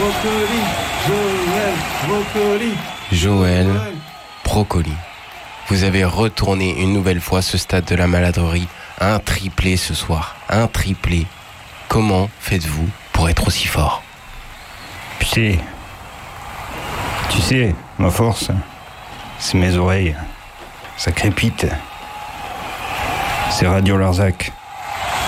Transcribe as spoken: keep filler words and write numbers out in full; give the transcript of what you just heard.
Brocoli, Joël, Brocoli. Joël, Brocoli. Vous avez retourné une nouvelle fois ce stade de la maladrerie. Un triplé ce soir. Un triplé. Comment faites-vous pour être aussi fort? Tu sais, tu sais, ma force, c'est mes oreilles. Ça crépite. C'est Radio Larzac.